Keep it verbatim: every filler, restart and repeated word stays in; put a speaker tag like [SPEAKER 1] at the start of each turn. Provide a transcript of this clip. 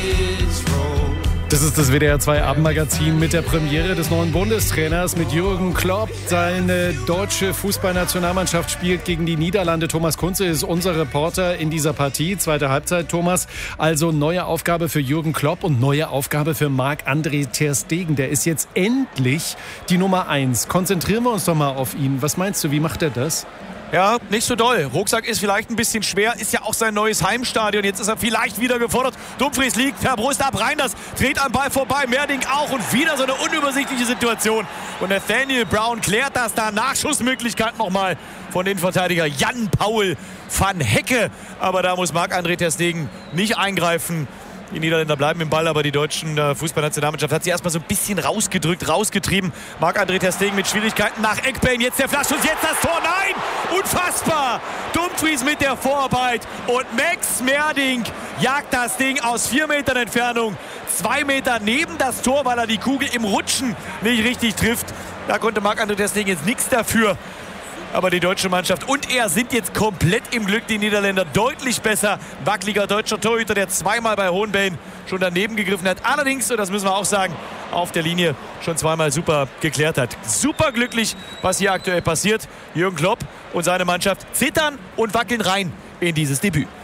[SPEAKER 1] Das ist das W D R zwei Abendmagazin mit der Premiere des neuen Bundestrainers, mit Jürgen Klopp. Seine deutsche Fußballnationalmannschaft spielt gegen die Niederlande. Thomas Kunze ist unser Reporter in dieser Partie. Zweite Halbzeit, Thomas. Also neue Aufgabe für Jürgen Klopp und neue Aufgabe für Marc-André ter Stegen. Der ist jetzt endlich die Nummer eins. Konzentrieren wir uns doch mal auf ihn. Was meinst du, wie macht er das?
[SPEAKER 2] Ja, nicht so doll. Rucksack ist vielleicht ein bisschen schwer, ist ja auch sein neues Heimstadion. Jetzt ist er vielleicht wieder gefordert. Dumfries liegt per Brust ab, Reinders dreht am Ball vorbei, Merding auch und wieder so eine unübersichtliche Situation. Und Nathaniel Brown klärt das da. Nachschussmöglichkeit nochmal von den Verteidiger Jan-Paul van Hecke. Aber da muss Marc-André ter Stegen nicht eingreifen. Die Niederländer bleiben im Ball, aber die deutschen äh, Fußballnationalmannschaft hat sie erstmal so ein bisschen rausgedrückt, rausgetrieben. Marc-André ter Stegen mit Schwierigkeiten nach Eckbane. Jetzt der Flaschschuss, jetzt das Tor. Nein! Unfassbar! Dumfries mit der Vorarbeit und Max Merding jagt das Ding aus vier Metern Entfernung. Zwei Meter neben das Tor, weil er die Kugel im Rutschen nicht richtig trifft. Da konnte Marc-André ter Stegen jetzt nichts dafür. Aber die deutsche Mannschaft und er sind jetzt komplett im Glück. Die Niederländer deutlich besser. Wackeliger deutscher Torhüter, der zweimal bei hohen Bällen schon daneben gegriffen hat. Allerdings, und das müssen wir auch sagen, auf der Linie schon zweimal super geklärt hat. Super glücklich, was hier aktuell passiert. Jürgen Klopp und seine Mannschaft zittern und wackeln rein in dieses Debüt.